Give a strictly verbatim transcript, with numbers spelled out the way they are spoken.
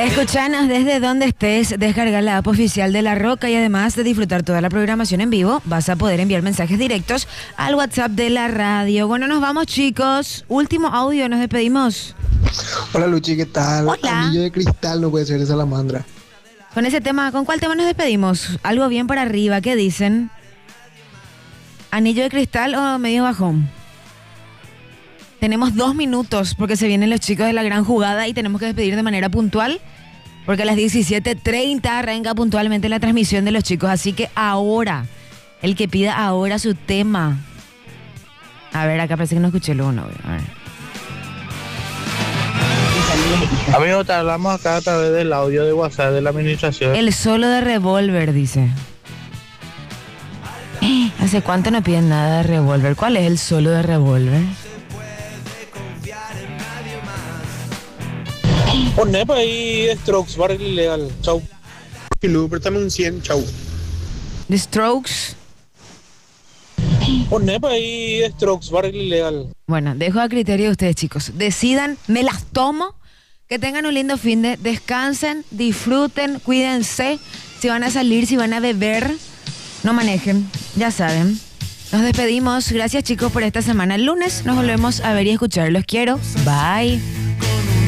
Escuchanos desde donde estés, descarga la app oficial de La Roca y además de disfrutar toda la programación en vivo, vas a poder enviar mensajes directos al WhatsApp de la radio. Bueno, nos vamos, chicos. Último audio, nos despedimos. Hola, Luchi, ¿qué tal? Hola. Anillo de cristal no puede ser de salamandra. Con ese tema, ¿con cuál tema nos despedimos? Algo bien para arriba, ¿qué dicen? ¿Anillo de cristal o medio bajón? Tenemos dos minutos porque se vienen los chicos de la gran jugada y tenemos que despedir de manera puntual porque a las diecisiete treinta arranca puntualmente la transmisión de los chicos. Así que ahora, el que pida ahora su tema. A ver, acá parece que no escuché luego, no. A ver. Amigo, te hablamos acá a través del audio de WhatsApp de la administración. El solo de Revolver, dice. ¿Hace cuánto no piden nada de Revolver? ¿Cuál es el solo de Revolver? Poné por ahí Strokes, Barril Ilegal. Chau. Y luego, préstame un cien, chau. The Strokes. Poné por ahí Strokes, Barril Ilegal. Bueno, dejo a criterio de ustedes, chicos. Decidan, me las tomo. Que tengan un lindo fin de, descansen, disfruten, cuídense. Si van a salir, si van a beber, no manejen, ya saben. Nos despedimos. Gracias, chicos, por esta semana. El lunes nos volvemos a ver y escuchar. Los quiero. Bye.